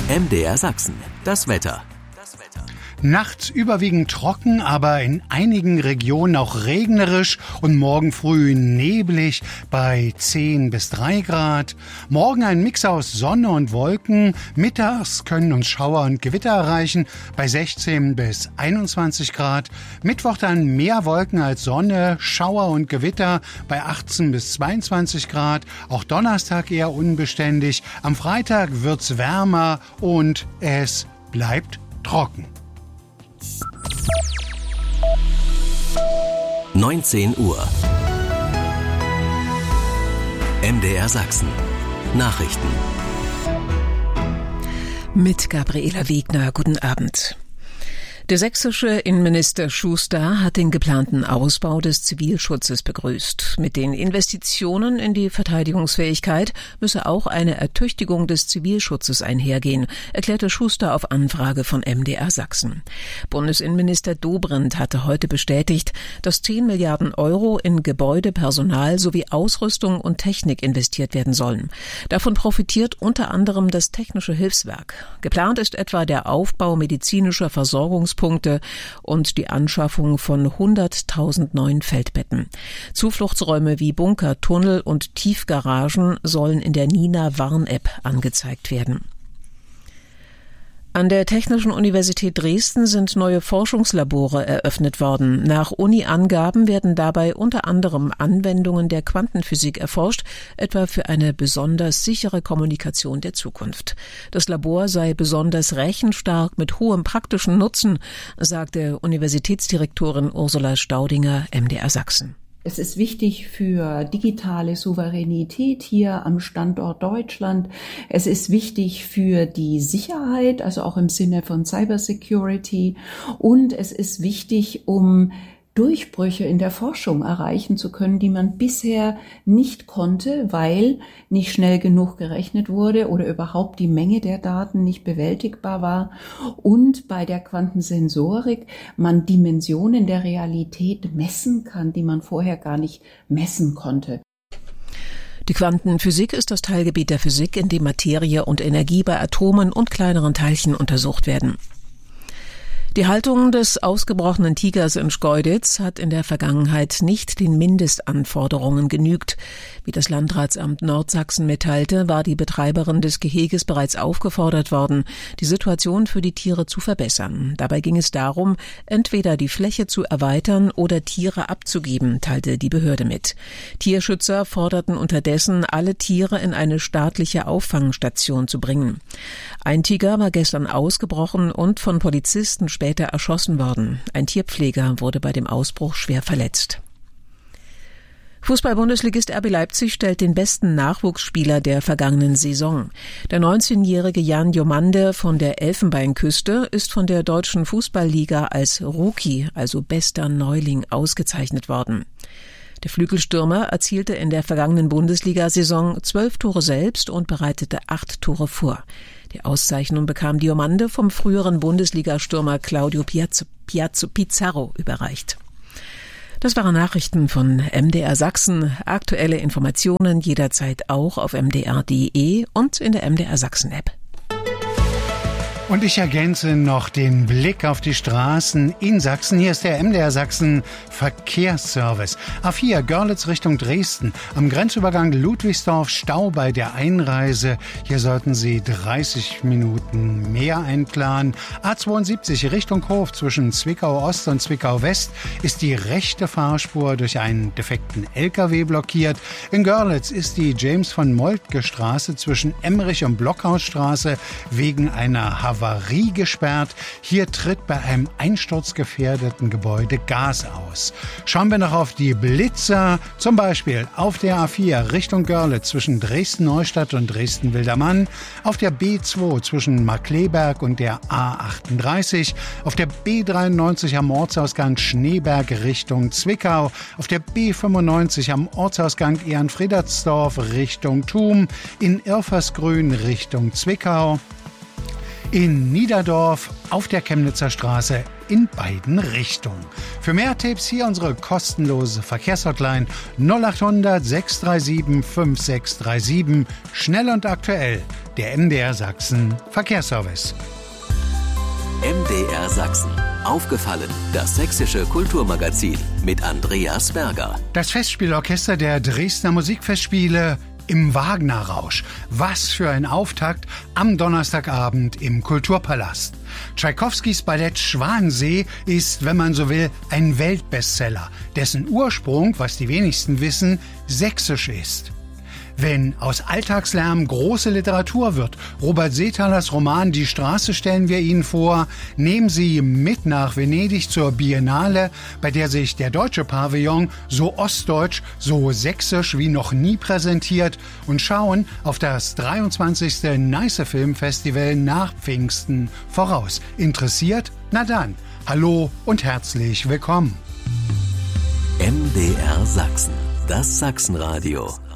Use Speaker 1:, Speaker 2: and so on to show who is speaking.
Speaker 1: MDR Sachsen, das Wetter.
Speaker 2: Nachts überwiegend trocken, aber in einigen Regionen auch regnerisch und morgen früh neblig bei 10 bis 3 Grad. Morgen ein Mix aus Sonne und Wolken. Mittags können uns Schauer und Gewitter erreichen bei 16 bis 21 Grad. Mittwoch dann mehr Wolken als Sonne, Schauer und Gewitter bei 18 bis 22 Grad. Auch Donnerstag eher unbeständig. Am Freitag wird's wärmer und es bleibt trocken.
Speaker 1: 19 Uhr. MDR Sachsen. Nachrichten.
Speaker 3: Mit Gabriela Wegner, guten Abend. Der sächsische Innenminister Schuster hat den geplanten Ausbau des Zivilschutzes begrüßt. Mit den Investitionen in die Verteidigungsfähigkeit müsse auch eine Ertüchtigung des Zivilschutzes einhergehen, erklärte Schuster auf Anfrage von MDR Sachsen. Bundesinnenminister Dobrindt hatte heute bestätigt, dass 10 Milliarden Euro in Gebäude, Personal sowie Ausrüstung und Technik investiert werden sollen. Davon profitiert unter anderem das Technische Hilfswerk. Geplant ist etwa der Aufbau medizinischer Versorgungspunkte und die Anschaffung von 100.000 neuen Feldbetten. Zufluchtsräume wie Bunker, Tunnel und Tiefgaragen sollen in der Nina-Warn-App angezeigt werden. An der Technischen Universität Dresden sind neue Forschungslabore eröffnet worden. Nach Uni-Angaben werden dabei unter anderem Anwendungen der Quantenphysik erforscht, etwa für eine besonders sichere Kommunikation der Zukunft. Das Labor sei besonders rechenstark mit hohem praktischen Nutzen, sagte Universitätsdirektorin Ursula Staudinger, MDR Sachsen.
Speaker 4: Es ist wichtig für digitale Souveränität hier am Standort Deutschland. Es ist wichtig für die Sicherheit, also auch im Sinne von Cybersecurity. Und es ist wichtig, um Durchbrüche in der Forschung erreichen zu können, die man bisher nicht konnte, weil nicht schnell genug gerechnet wurde oder überhaupt die Menge der Daten nicht bewältigbar war. Und bei der Quantensensorik man Dimensionen der Realität messen kann, die man vorher gar nicht messen konnte.
Speaker 3: Die Quantenphysik ist das Teilgebiet der Physik, in dem Materie und Energie bei Atomen und kleineren Teilchen untersucht werden. Die Haltung des ausgebrochenen Tigers in Schkeuditz hat in der Vergangenheit nicht den Mindestanforderungen genügt. Wie das Landratsamt Nordsachsen mitteilte, war die Betreiberin des Geheges bereits aufgefordert worden, die Situation für die Tiere zu verbessern. Dabei ging es darum, entweder die Fläche zu erweitern oder Tiere abzugeben, teilte die Behörde mit. Tierschützer forderten unterdessen, alle Tiere in eine staatliche Auffangstation zu bringen. Ein Tiger war gestern ausgebrochen und von Polizisten später erschossen worden. Ein Tierpfleger wurde bei dem Ausbruch schwer verletzt. Fußball-Bundesligist RB Leipzig stellt den besten Nachwuchsspieler der vergangenen Saison. Der 19-jährige Jan Jomande von der Elfenbeinküste ist von der Deutschen Fußballliga als Rookie, also bester Neuling, ausgezeichnet worden. Der Flügelstürmer erzielte in der vergangenen Bundesliga-Saison 12 Tore selbst und bereitete 8 Tore vor. Die Auszeichnung bekam Diomande vom früheren Bundesliga-Stürmer Claudio Pizarro überreicht. Das waren Nachrichten von MDR Sachsen. Aktuelle Informationen jederzeit auch auf mdr.de und in der MDR Sachsen-App.
Speaker 2: Und ich ergänze noch den Blick auf die Straßen in Sachsen. Hier ist der MDR Sachsen Verkehrsservice. A4 Görlitz Richtung Dresden. Am Grenzübergang Ludwigsdorf Stau bei der Einreise. Hier sollten Sie 30 Minuten mehr einplanen. A72 Richtung Hof zwischen Zwickau Ost und Zwickau West ist die rechte Fahrspur durch einen defekten LKW blockiert. In Görlitz ist die James-von-Moltke-Straße zwischen Emmerich und Blockhausstraße wegen einer Havarie gesperrt. Hier tritt bei einem einsturzgefährdeten Gebäude Gas aus. Schauen wir noch auf die Blitzer, zum Beispiel auf der A4 Richtung Görlitz zwischen Dresden-Neustadt und Dresden-Wildermann, auf der B2 zwischen Markkleeberg und der A38, auf der B93 am Ortsausgang Schneeberg Richtung Zwickau, auf der B95 am Ortsausgang Ehrenfriedersdorf Richtung Thum, in Irfersgrün Richtung Zwickau, in Niederdorf auf der Chemnitzer Straße in beiden Richtungen. Für mehr Tipps hier unsere kostenlose Verkehrshotline 0800 637 5637. Schnell und aktuell. der MDR Sachsen Verkehrsservice.
Speaker 1: MDR Sachsen. Aufgefallen, das sächsische Kulturmagazin mit Andreas Berger.
Speaker 2: Das Festspielorchester der Dresdner Musikfestspiele im Wagner-Rausch. Was für ein Auftakt am Donnerstagabend im Kulturpalast. Tschaikowskis Ballett Schwansee ist, wenn man so will, ein Weltbestseller, dessen Ursprung, was die wenigsten wissen, sächsisch ist. Wenn aus Alltagslärm große Literatur wird, Robert Seethalers Roman Die Straße stellen wir Ihnen vor, nehmen Sie mit nach Venedig zur Biennale, bei der sich der deutsche Pavillon so ostdeutsch, so sächsisch wie noch nie präsentiert und schauen auf das 23. Neiße Filmfestival nach Pfingsten voraus. Interessiert? Na dann, hallo und herzlich willkommen.
Speaker 1: MDR Sachsen, das Sachsenradio.